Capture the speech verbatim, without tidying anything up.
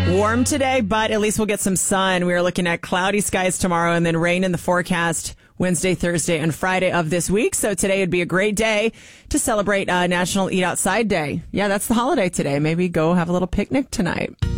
Warm today, but at least we'll get some sun. We are looking at cloudy skies tomorrow and then rain in the forecast Wednesday, Thursday, and Friday of this week. So today would be a great day to celebrate uh, National Eat Outside Day. Yeah, that's the holiday today. Maybe go have a little picnic tonight.